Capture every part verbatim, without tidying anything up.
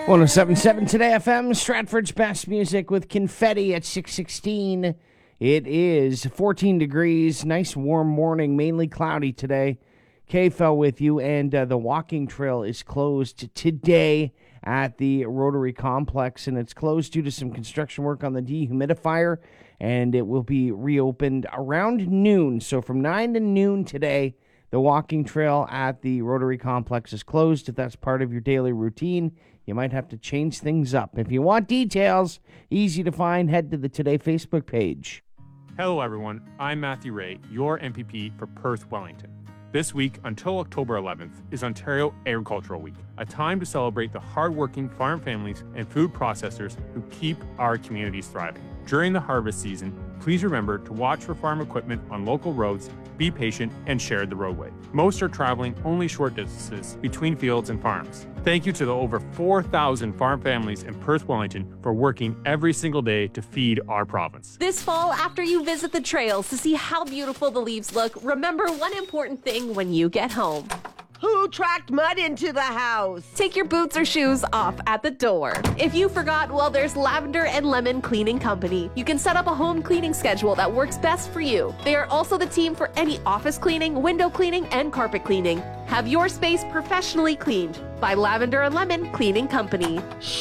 one oh seven point seven Today F M, Stratford's best music with Confetti at six sixteen. It is fourteen degrees, nice warm morning, mainly cloudy today. Kay fell with you, and uh, the walking trail is closed today at the Rotary Complex, and it's closed due to some construction work on the dehumidifier, and it will be reopened around noon. So from nine to noon today, the walking trail at the Rotary Complex is closed. If that's part of your daily routine, you might have to change things up. If you want details, easy to find, head to the Today Facebook page. Hello, everyone. I'm Matthew Ray, your M P P for Perth Wellington. This week, until October eleventh, is Ontario Agricultural Week, a time to celebrate the hardworking farm families and food processors who keep our communities thriving. During the harvest season, please remember to watch for farm equipment on local roads, be patient, and share the roadway. Most are traveling only short distances between fields and farms. Thank you to the over four thousand farm families in Perth Wellington for working every single day to feed our province. This fall, after you visit the trails to see how beautiful the leaves look, remember one important thing when you get home. Who tracked mud into the house? Take your boots or shoes off at the door. If you forgot, well, there's Lavender and Lemon Cleaning Company. You can set up a home cleaning schedule that works best for you. They are also the team for any office cleaning, window cleaning, and carpet cleaning. Have your space professionally cleaned by Lavender and Lemon Cleaning Company.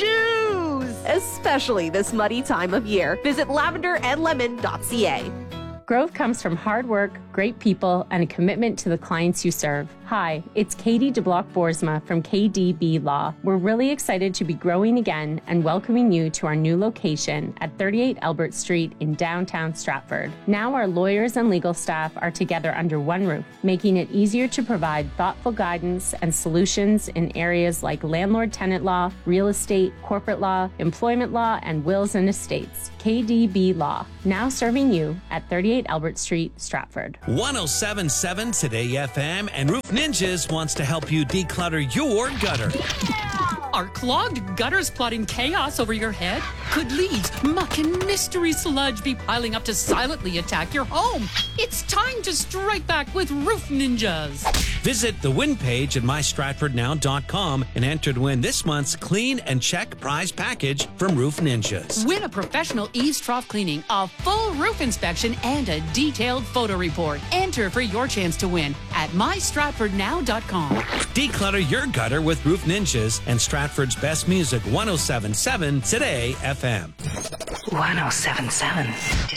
Shoes! Especially this muddy time of year. Visit lavender and lemon dot c a. Growth comes from hard work, great people, and a commitment to the clients you serve. Hi, it's Katie DeBlock-Boersma from K D B Law. We're really excited to be growing again and welcoming you to our new location at thirty-eight Albert Street in downtown Stratford. Now our lawyers and legal staff are together under one roof, making it easier to provide thoughtful guidance and solutions in areas like landlord-tenant law, real estate, corporate law, employment law, and wills and estates. K D B Law, now serving you at thirty-eight Albert Street, Stratford. one oh seven point seven Today F M and Roof Ninjas wants to help you declutter your gutter. Yeah! Are clogged gutters plotting chaos over your head? Could leaves, muck, and mystery sludge be piling up to silently attack your home? It's time to strike back with Roof Ninjas. Visit the win page at my stratford now dot com and enter to win this month's Clean and Check prize package from Roof Ninjas. Win a professional eaves trough cleaning, a full roof inspection, and a detailed photo report. Enter for your chance to win at my stratford now dot com. Declutter your gutter with Roof Ninjas and Stratford's best music, one oh seven point seven Today F M. one oh seven point seven